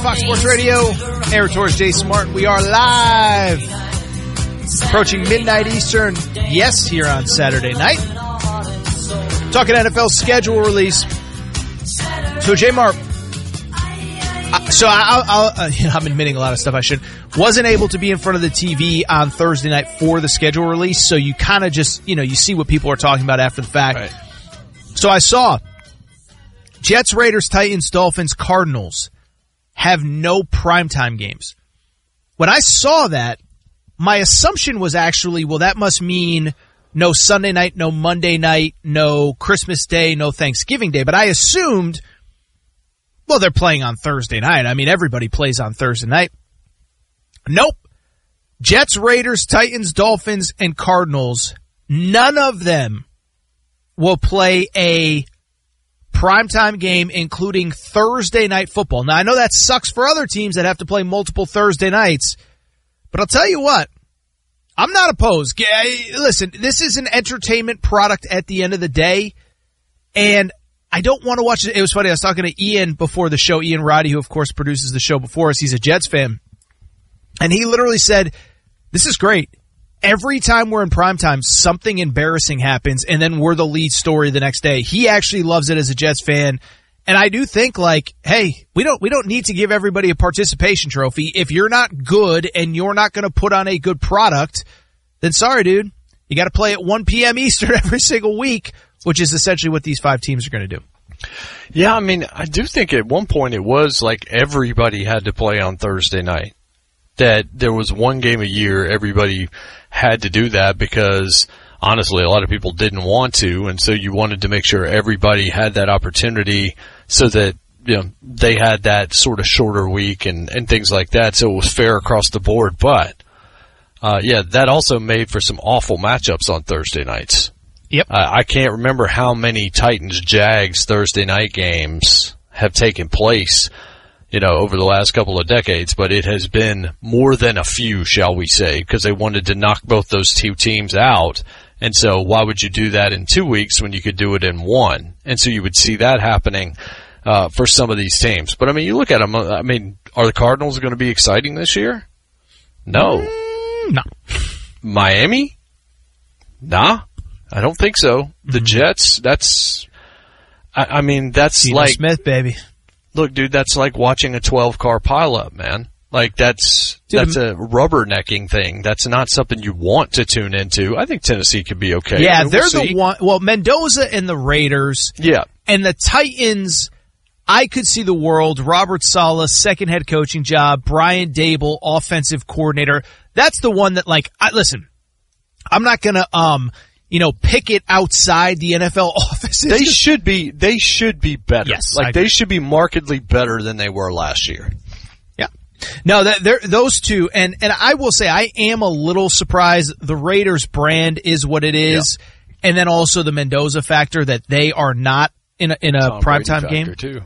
Fox Sports Radio. Air Tours Jay Smart. We are live. Approaching midnight Eastern. Yes, here on Saturday night. Talking NFL schedule release. So, Jay Mark. I'm admitting a lot of stuff I should. Wasn't able to be in front of the TV on Thursday night for the schedule release. So you kind of just, you see what people are talking about after the fact. Right. So I saw Jets, Raiders, Titans, Dolphins, Cardinals have no primetime games. When I saw that, my assumption was actually, well, that must mean no Sunday night, no Monday night, no Christmas Day, no Thanksgiving Day. But I assumed, well, they're playing on Thursday night. I mean, everybody plays on Thursday night. Nope. Jets, Raiders, Titans, Dolphins, and Cardinals, none of them will play a primetime game, including Thursday night football. Now, I know that sucks for other teams that have to play multiple Thursday nights, but I'll tell you what, I'm not opposed. Listen, this is an entertainment product at the end of the day, and I don't want to watch it. It was funny, I was talking to Ian before the show, Ian Roddy, who of course produces the show before us. He's a Jets fan, and he literally said, this is great. Every time we're in primetime, something embarrassing happens, and then we're the lead story the next day. He actually loves it as a Jets fan, and I do think, hey, we don't need to give everybody a participation trophy. If you're not good and you're not going to put on a good product, then sorry, dude. You got to play at 1 p.m. Eastern every single week, which is essentially what these 5 teams are going to do. Yeah, I mean, I do think at one point it was like everybody had to play on Thursday night. That there was one game a year, everybody had to do that because, honestly, a lot of people didn't want to, and so you wanted to make sure everybody had that opportunity so that, they had that sort of shorter week and things like that, so it was fair across the board. But, that also made for some awful matchups on Thursday nights. Yep. I can't remember how many Titans-Jags Thursday night games have taken place over the last couple of decades, but it has been more than a few, shall we say, because they wanted to knock both those two teams out. And so why would you do that in 2 weeks when you could do it in one? And so you would see that happening for some of these teams. But, I mean, you look at them, I mean, are the Cardinals going to be exciting this year? No. No. Miami? Nah, I don't think so. The Jets, that's Geno like Smith, baby. Look, dude, that's like watching a 12-car pileup, man. Like, that's a rubbernecking thing. That's not something you want to tune into. I think Tennessee could be okay. Yeah, they're the one. Well, Mendoza and the Raiders. Yeah. And the Titans, I could see the world. Robert Saleh, second head coaching job. Brian Dable, offensive coordinator. That's the one that, listen, I'm not going to, pick it outside the NFL offices. They should be better. Yes, they should be markedly better than they were last year. Yeah. No, those two, and I will say I am a little surprised the Raiders brand is what it is, and then also the Mendoza factor that they are not in a primetime game. Too.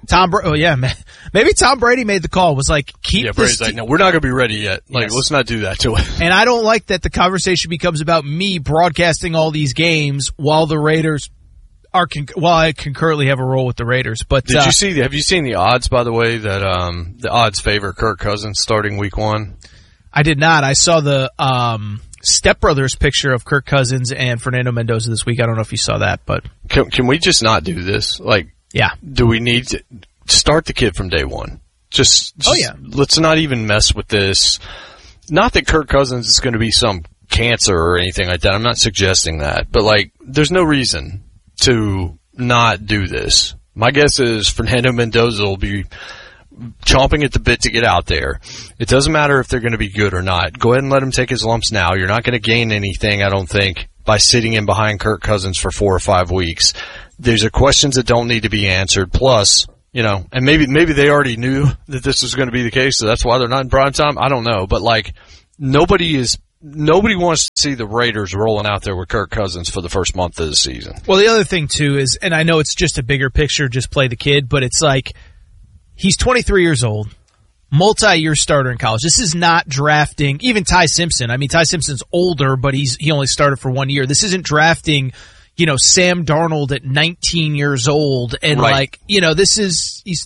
Maybe Tom Brady made the call. Was like, keep this. Brady's like, no, we're not going to be ready yet. Let's not do that to it. And I don't like that the conversation becomes about me broadcasting all these games while the Raiders are while I concurrently have a role with the Raiders. But have you seen the odds, by the way, that the odds favor Kirk Cousins starting week 1? I did not. I saw the Step Brothers picture of Kirk Cousins and Fernando Mendoza this week. I don't know if you saw that, but can we just not do this? Do we need to start the kid from day one? Just let's not even mess with this. Not that Kirk Cousins is going to be some cancer or anything like that. I'm not suggesting that, but there's no reason to not do this. My guess is Fernando Mendoza will be chomping at the bit to get out there. It doesn't matter if they're going to be good or not. Go ahead and let him take his lumps now. You're not going to gain anything, I don't think, by sitting in behind Kirk Cousins for 4 or 5 weeks. These are questions that don't need to be answered. Plus, and maybe they already knew that this was going to be the case, so that's why they're not in prime time. I don't know, but nobody wants to see the Raiders rolling out there with Kirk Cousins for the first month of the season. Well, the other thing too is, and I know it's just a bigger picture, just play the kid, but it's he's 23 years old, multi-year starter in college. This is not drafting, even Ty Simpson. I mean, Ty Simpson's older, but he only started for 1 year. This isn't drafting, Sam Darnold at 19 years old. And right. he's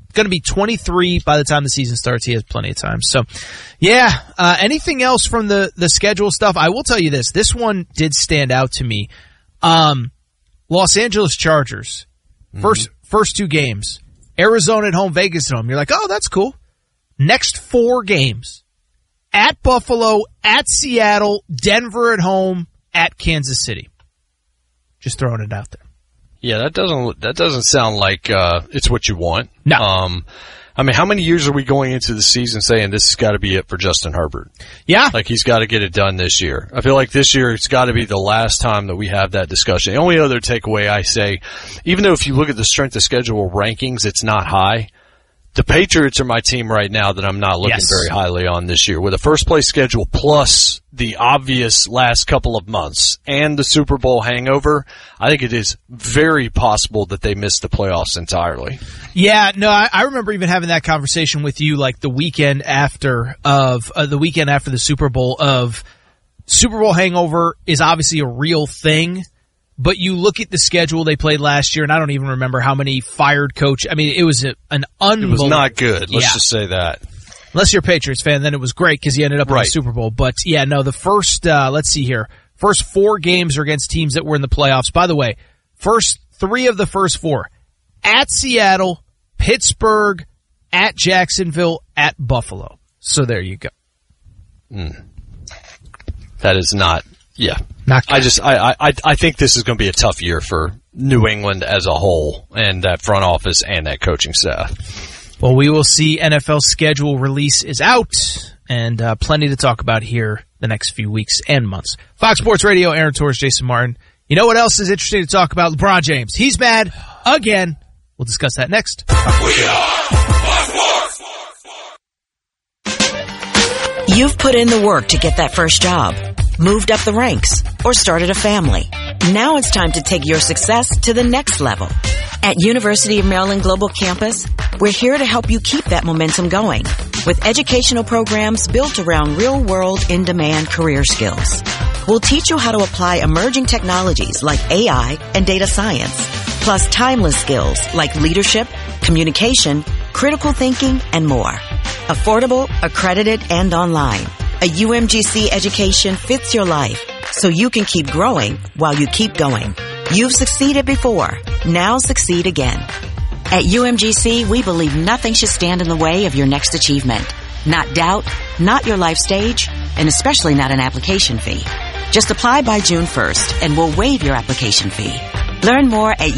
going to be 23 by the time the season starts. He has plenty of time. So, yeah. Anything else from the schedule stuff? I will tell you this. This one did stand out to me. Los Angeles Chargers. First 2 games. Arizona at home, Vegas at home. You're like, oh, that's cool. Next 4 games. At Buffalo, at Seattle, Denver at home, at Kansas City. Just throwing it out there. Yeah, that doesn't sound like it's what you want. No. I mean, how many years are we going into the season saying this has got to be it for Justin Herbert? Yeah. Like, he's got to get it done this year. I feel like this year it's got to be the last time that we have that discussion. The only other takeaway I say, even though if you look at the strength of schedule rankings, it's not high. The Patriots are my team right now that I'm not looking very highly on this year. With a first-place schedule plus the obvious last couple of months and the Super Bowl hangover, I think it is very possible that they miss the playoffs entirely. Yeah, no, I remember even having that conversation with you like the weekend after the Super Bowl of Super Bowl hangover is obviously a real thing. But you look at the schedule they played last year, and I don't even remember how many fired coach. I mean, it was an unbelievable. It was not good. Let's just say that. Unless you're a Patriots fan, then it was great because you ended up in the Super Bowl. But yeah, no, the first, let's see here. First 4 games are against teams that were in the playoffs. By the way, first 3 of the first 4. At Seattle, Pittsburgh, at Jacksonville, at Buffalo. So there you go. That is not. Yeah. I think this is going to be a tough year for New England as a whole and that front office and that coaching staff. Well, we will see. NFL schedule release is out and plenty to talk about here the next few weeks and months. Fox Sports Radio, Aaron Torres, Jason Martin. You know what else is interesting to talk about? LeBron James. He's mad again. We'll discuss that next. We are Fox Sports. You've put in the work to get that first job, moved up the ranks, or started a family. Now it's time to take your success to the next level. At University of Maryland Global Campus, we're here to help you keep that momentum going with educational programs built around real-world, in-demand career skills. We'll teach you how to apply emerging technologies like AI and data science, plus timeless skills like leadership, communication, critical thinking, and more. Affordable, accredited, and online. A UMGC education fits your life so you can keep growing while you keep going. You've succeeded before. Now succeed again. At UMGC, we believe nothing should stand in the way of your next achievement. Not doubt, not your life stage, and especially not an application fee. Just apply by June 1st and we'll waive your application fee. Learn more at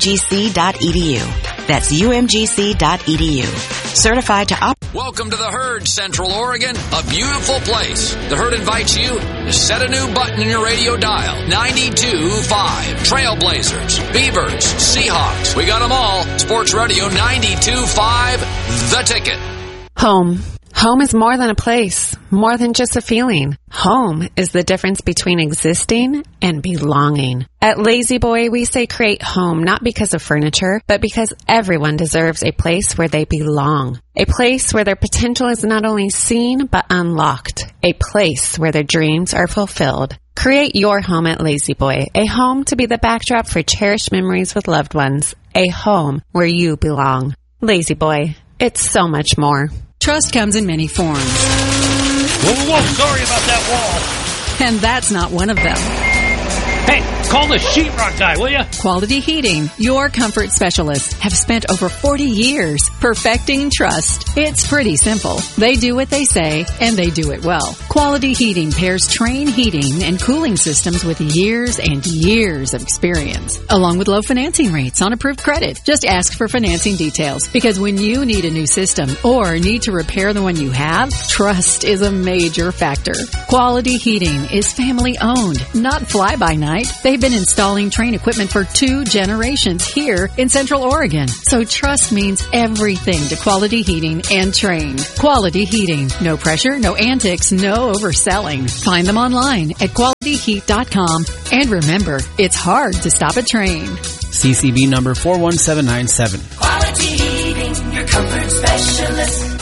umgc.edu. That's umgc.edu. Certified to operate. Welcome to the Herd, Central Oregon, a beautiful place. The Herd invites you to set a new button in your radio dial. 92.5. Trailblazers, Beavers, Seahawks. We got them all. Sports Radio 92.5. The Ticket. Home. Home is more than a place, more than just a feeling. Home is the difference between existing and belonging. At Lazy Boy, we say create home not because of furniture, but because everyone deserves a place where they belong. A place where their potential is not only seen, but unlocked. A place where their dreams are fulfilled. Create your home at Lazy Boy. A home to be the backdrop for cherished memories with loved ones. A home where you belong. Lazy Boy. It's so much more. Trust comes in many forms. Whoa, sorry about that wall. And that's not one of them. Hey, call the sheetrock guy, will you? Quality Heating, your comfort specialists, have spent over 40 years perfecting trust. It's pretty simple. They do what they say, and they do it well. Quality Heating pairs Trane heating and cooling systems with years and years of experience, along with low financing rates on approved credit. Just ask for financing details, because when you need a new system or need to repair the one you have, trust is a major factor. Quality Heating is family owned, not fly-by-night. They've been installing Trane equipment for 2 generations here in Central Oregon. So trust means everything to Quality Heating and Trane. Quality Heating. No pressure, no antics, no overselling. Find them online at qualityheat.com. And remember, it's hard to stop a Trane. CCB number 41797. Quality Heating, your comfort specialist.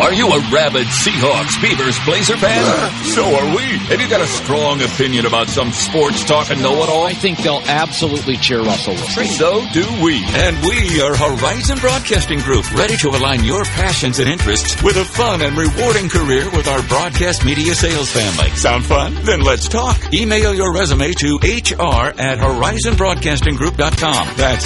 Are you a rabid Seahawks, Beavers, Blazer fan? So are we. Have you got a strong opinion about some sports talk and know-it-all? I think they'll absolutely cheer Russell Wilson. So do we. And we are Horizon Broadcasting Group, ready to align your passions and interests with a fun and rewarding career with our broadcast media sales family. Sound fun? Then let's talk. Email your resume to hr@horizonbroadcastinggroup.com. That's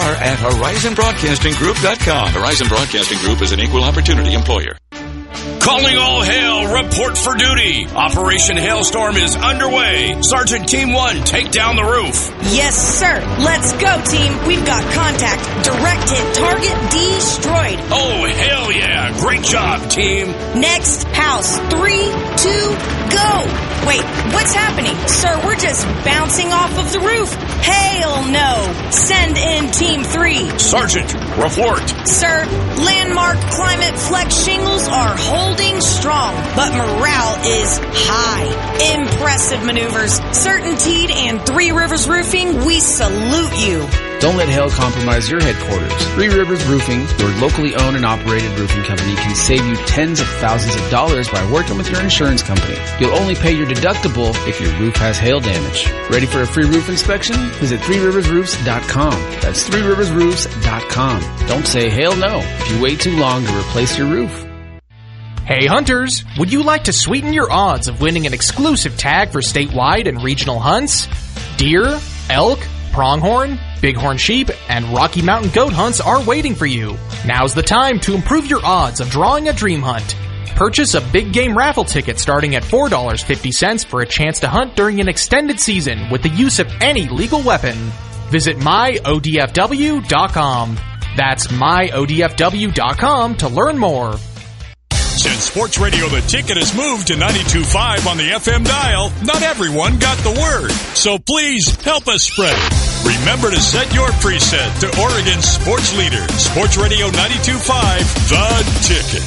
hr@horizonbroadcastinggroup.com. Horizon Broadcasting Group is an equal opportunity employer. Calling all hail, report for duty. Operation Hailstorm is underway. Sergeant Team 1, take down the roof. Yes, sir. Let's go, team. We've got contact. Direct hit target destroyed. Oh, hell yeah. Great job, team. Next house. 3, 2, go. Wait, what's happening? Sir, we're just bouncing off of the roof. Hail no. Send in Team 3. Sergeant, report. Sir, landmark climate flex shingles are holding strong, but morale is high. Impressive maneuvers. Certainteed and Three Rivers Roofing, we salute you. Don't let hail compromise your headquarters. Three Rivers Roofing, your locally owned and operated roofing company, can save you tens of thousands of dollars by working with your insurance company. You'll only pay your deductible if your roof has hail damage. Ready for a free roof inspection? Visit threeriversroofs.com. That's threeriversroofs.com. Don't say hail no if you wait too long to replace your roof. Hey hunters, would you like to sweeten your odds of winning an exclusive tag for statewide and regional hunts? Deer, elk, pronghorn, bighorn sheep, and Rocky Mountain goat hunts are waiting for you. Now's the time to improve your odds of drawing a dream hunt. Purchase a big game raffle ticket starting at $4.50 for a chance to hunt during an extended season with the use of any legal weapon. Visit myodfw.com. That's myodfw.com to learn more. Since Sports Radio The Ticket has moved to 92.5 on the FM dial, not everyone got the word. So please help us spread it. Remember to set your preset to Oregon's sports leader, Sports Radio 92.5, The Ticket.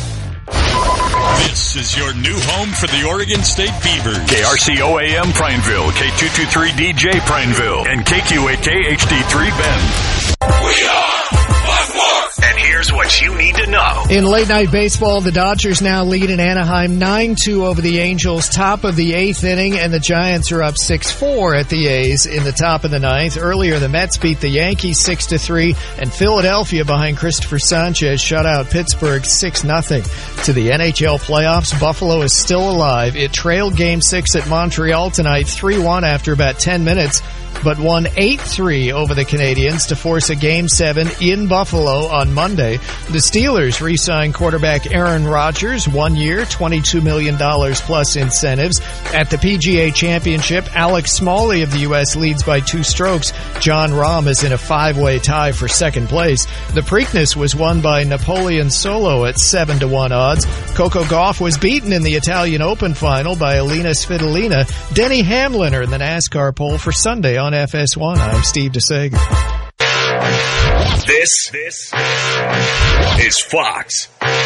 This is your new home for the Oregon State Beavers. KRCOAM Prineville, K223DJ Prineville, and KQAK HD3 Bend. We are and here's what you need to know. In late night baseball, the Dodgers now lead in Anaheim 9-2 over the Angels, top of the 8th inning, and the Giants are up 6-4 at the A's in the top of the 9th. Earlier, the Mets beat the Yankees 6-3, and Philadelphia behind Christopher Sanchez shut out Pittsburgh 6-0. To the NHL playoffs, Buffalo is still alive. It trailed Game 6 at Montreal tonight 3-1 after about 10 minutes, but won 8-3 over the Canadiens to force a Game 7 in Buffalo on Monday. The Steelers re-signed quarterback Aaron Rodgers, 1 year, $22 million plus incentives. At the PGA Championship, Alex Smalley of the U.S. leads by 2 strokes. Jon Rahm is in a 5-way tie for second place. The Preakness was won by Napoleon Solo at 7-1 odds. Coco Gauff was beaten in the Italian Open final by Alina Svitolina. Denny Hamlin in the NASCAR pole for Sunday on FS1. I'm Steve DeSager. This is Fox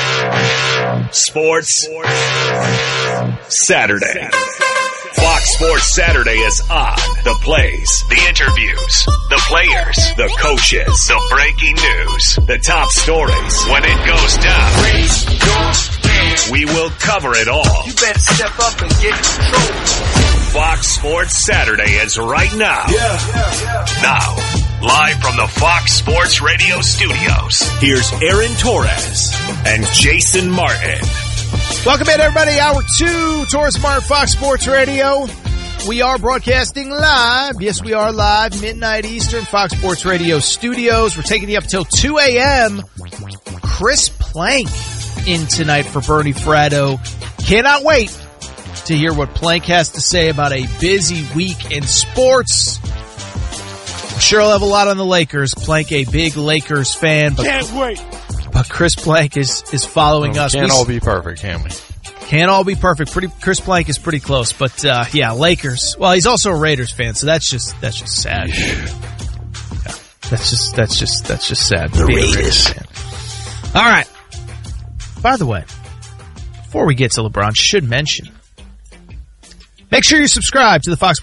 Sports Saturday. Fox Sports Saturday is on. The plays, the interviews, the players, the coaches, the breaking news, the top stories. When it goes down, we will cover it all. You better step up and get control. Fox Sports Saturday is right now. Now, live from the Fox Sports Radio studios, here's Aaron Torres and Jason Martin. Welcome in, everybody. Hour 2, Torres Martin, Fox Sports Radio. We are broadcasting live. Yes, we are live, midnight Eastern, Fox Sports Radio studios. We're taking you up till 2 a.m. Chris Plank in tonight for Bernie Fratto. Cannot wait to hear what Plank has to say about a busy week in sports. I'm sure I'll have a lot on the Lakers. Plank, a big Lakers fan. But can't wait. But Chris Plank is following us. Can't all be perfect, can we? Can't all be perfect. Chris Plank is pretty close, but yeah, Lakers. Well, he's also a Raiders fan, so that's just sad. Yeah. That's just sad. The Raiders. All right. By the way, before we get to LeBron, should mention, make sure you subscribe to the Fox